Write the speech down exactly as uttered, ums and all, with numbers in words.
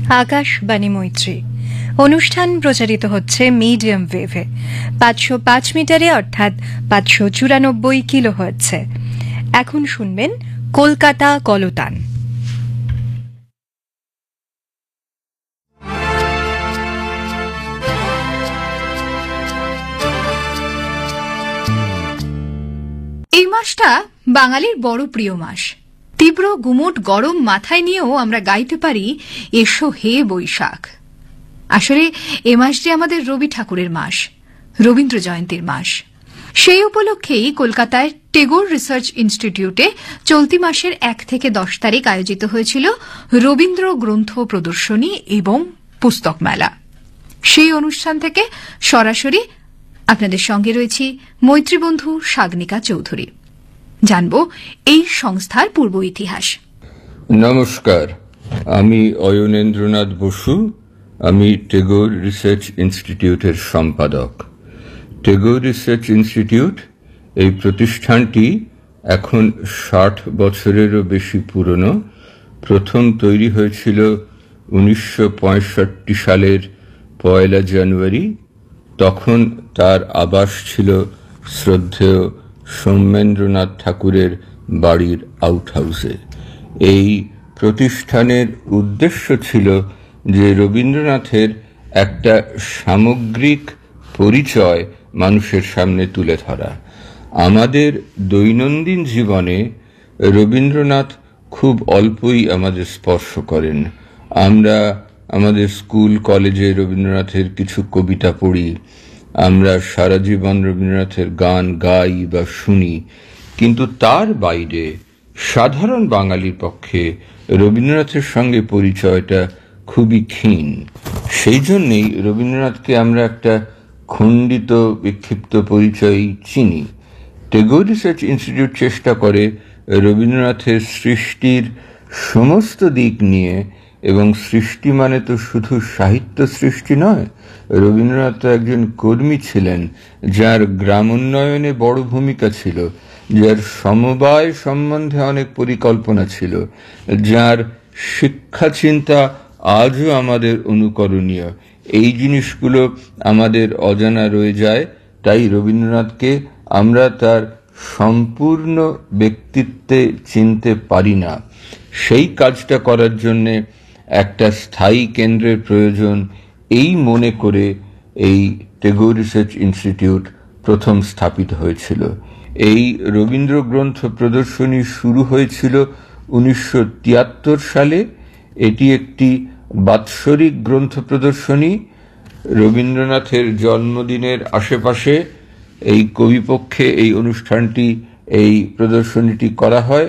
আকাশবাণী মৈত্রী অনুষ্ঠান প্রচারিত হচ্ছে মিডিয়াম ওয়েভে পাঁচশো পাঁচ মিটারে অর্থাৎ পাঁচশো চুরানব্বই কিলো হার্টজে। এখন শুনবেন কলকাতা কলতান। এই মাসটা বাঙালির বড় প্রিয় মাস। তীব্র গুমোট গরম মাথায় নিয়েও আমরা গাইতে পারি এসো হে বৈশাখ। আসলে এ মাস যে আমাদের রবি ঠাকুরের মাস, রবীন্দ্র জয়ন্তীর মাস। সেই উপলক্ষেই কলকাতায় টেগোর রিসার্চ ইনস্টিটিউটে চলতি মাসের এক থেকে দশ তারিখ আয়োজিত হয়েছিল রবীন্দ্র গ্রন্থ প্রদর্শনী এবং পুস্তক মেলা। সেই অনুষ্ঠান থেকে সরাসরি আপনাদের সঙ্গে রয়েছি মৈত্রীবন্ধু সাগনিকা চৌধুরী। জানব এই সংস্থার পূর্ব ইতিহাস। নমস্কার, আমি অয়নেন্দ্রনাথ বসু। আমি টেগোর রিসার্চ ইনস্টিটিউটের সম্পাদক। টেগোর রিসার্চ ইনস্টিটিউট এই প্রতিষ্ঠানটি এখন ষাট বছরেরও বেশি পুরনো। প্রথম তৈরি হয়েছিল উনিশশো পঁয়ষট্টি সালের পয়লা জানুয়ারি। তখন তার আবাস ছিল শ্রদ্ধেয় সৌমেন্দ্রনাথ ঠাকুরের বাড়ির আউট হাউসে। এই প্রতিষ্ঠানের উদ্দেশ্য ছিল যে রবীন্দ্রনাথের একটা সামগ্রিক পরিচয় মানুষের সামনে তুলে ধরা। আমাদের দৈনন্দিন জীবনে রবীন্দ্রনাথ খুব অল্পই আমাদের স্পর্শ করেন। আমরা আমাদের স্কুল কলেজে রবীন্দ্রনাথের কিছু কবিতা পড়ি, আমরা সারা জীবন রবীন্দ্রনাথের গান গাই বা শুনি, কিন্তু তার বাইরে সাধারণ বাঙালির পক্ষে রবীন্দ্রনাথের সঙ্গে পরিচয়টা খুবই ক্ষীণ। সেই জন্যেই রবীন্দ্রনাথকে আমরা একটা খণ্ডিত বিক্ষিপ্ত পরিচয় চিনি। টেগোর রিসার্চ ইনস্টিটিউট চেষ্টা করে রবীন্দ্রনাথের সৃষ্টির সমস্ত দিক নিয়ে, এবং সৃষ্টি মানে তো শুধু সাহিত্য সৃষ্টি নয়, রবীন্দ্রনাথ তো একজন কর্মী ছিলেন যার গ্রামোন্নয়নে বড় ভূমিকা ছিল, যার সমবায় সম্বন্ধে অনেক পরিকল্পনা ছিল, যার শিক্ষা চিন্তা আজও আমাদের অনুকরণীয়। এই জিনিসগুলো আমাদের অজানা রয়ে যায়। তাই রবীন্দ্রনাথকে আমরা তার সম্পূর্ণ ব্যক্তিত্বে চিনতে পারি না। সেই কাজটা করার জন্যে একটা স্থায়ী কেন্দ্রের প্রয়োজন, এই মনে করে এই টেগোর রিসার্চ ইনস্টিটিউট প্রথম স্থাপিত হয়েছিল। এই রবীন্দ্র গ্রন্থ প্রদর্শনী শুরু হয়েছিল উনিশশো তিয়াত্তর সালে। এটি একটি বাৎসরিক গ্রন্থ প্রদর্শনী। রবীন্দ্রনাথের জন্মদিনের আশেপাশে এই কবিপক্ষে এই অনুষ্ঠানটি, এই প্রদর্শনীটি করা হয়।